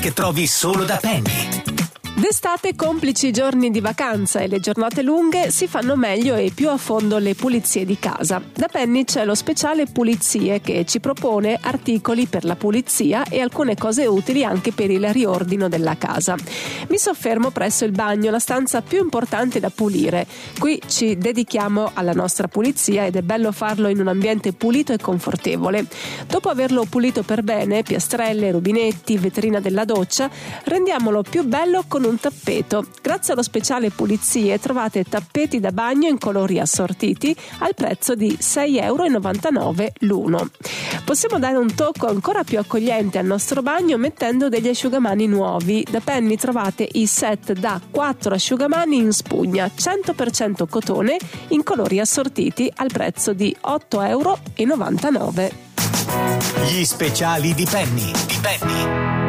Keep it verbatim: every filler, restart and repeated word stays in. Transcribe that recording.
che trovi solo da Penny. D'estate, complici i giorni di vacanza e le giornate lunghe, si fanno meglio e più a fondo le pulizie di casa. Da Penny c'è lo speciale pulizie che ci propone articoli per la pulizia e alcune cose utili anche per il riordino della casa. Mi soffermo presso il bagno, la stanza più importante da pulire. Qui ci dedichiamo alla nostra pulizia ed è bello farlo in un ambiente pulito e confortevole. Dopo averlo pulito per bene, piastrelle, rubinetti, vetrina della doccia, rendiamolo più bello con un tappeto. Grazie allo speciale pulizie trovate tappeti da bagno in colori assortiti al prezzo di sei virgola novantanove euro l'uno. Possiamo dare un tocco ancora più accogliente al nostro bagno mettendo degli asciugamani nuovi. Da Penny trovate i set da quattro asciugamani in spugna cento per cento cotone in colori assortiti al prezzo di otto virgola novantanove euro. Gli speciali di Penny. Di Penny.